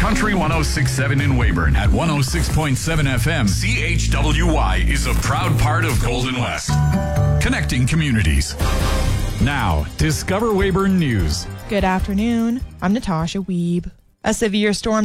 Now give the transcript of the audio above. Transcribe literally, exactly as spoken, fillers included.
Country one oh six point seven in Weyburn at one oh six point seven F M. C H W Y is a proud part of Golden West. Connecting communities. Now, Discover Weyburn News. Good afternoon. I'm Natasha Weeb. A severe storm